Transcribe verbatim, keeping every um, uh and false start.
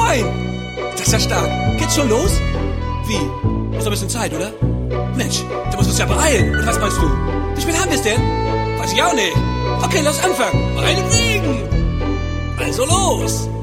neun. Das ist ja stark. Geht's schon los? Wie? Ist noch ein bisschen Zeit, oder? Mensch, da musst du uns ja beeilen. Oder was meinst du? Wie spät haben wir es denn? Weiß ich auch nicht. Okay, lass anfangen. Meinetwegen. Also los.